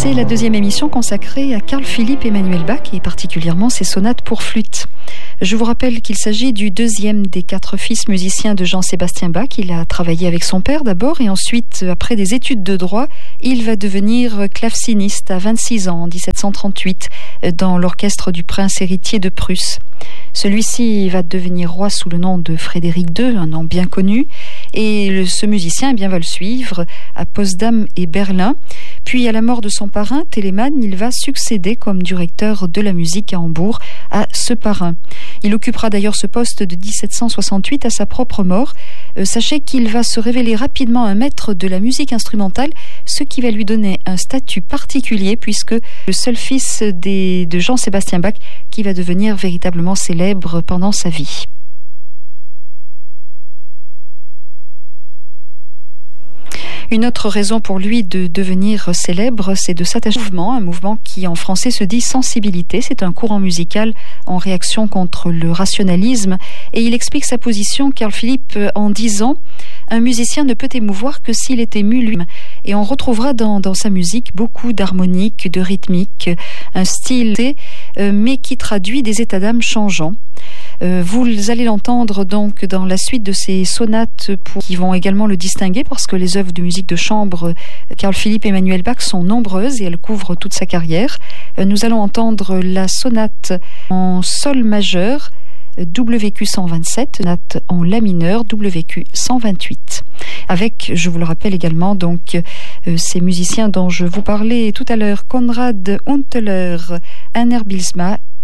C'est la deuxième émission consacrée à Carl Philipp Emanuel Bach et particulièrement ses sonates pour flûte. Je vous rappelle qu'il s'agit du deuxième des 4 fils musiciens de Jean-Sébastien Bach. Il a travaillé avec son père d'abord et ensuite, après des études de droit, il va devenir claveciniste à 26 ans en 1738 dans l'orchestre du prince héritier de Prusse. Celui-ci va devenir roi sous le nom de Frédéric II, un nom bien connu, et ce musicien va le suivre à Potsdam et Berlin. Puis à la mort de son parrain, Telemann, il va succéder comme directeur de la musique à Hambourg à ce parrain. Il occupera d'ailleurs ce poste de 1768 à sa propre mort. Sachez qu'il va se révéler rapidement un maître de la musique instrumentale, ce qui va lui donner un statut particulier puisque le seul fils de Jean-Sébastien Bach qui va devenir véritablement célèbre pendant sa vie. Une autre raison pour lui de devenir célèbre, c'est de s'attacher à un mouvement qui en français se dit sensibilité. C'est un courant musical en réaction contre le rationalisme et il explique sa position, Carl Philipp, en disant « Un musicien ne peut émouvoir que s'il est ému lui-même ». Et on retrouvera dans sa musique beaucoup d'harmonique, de rythmique, un style, mais qui traduit des états d'âme changeants. Vous allez l'entendre donc dans la suite de ces sonates qui vont également le distinguer parce que les œuvres de musique de chambre Carl Philipp Emanuel Bach sont nombreuses et elles couvrent toute sa carrière. Nous allons entendre la sonate en sol majeur WQ 127, sonate en la mineur WQ 128. Avec, je vous le rappelle également, donc ces musiciens dont je vous parlais tout à l'heure, Konrad Unteler, Einar Bylsma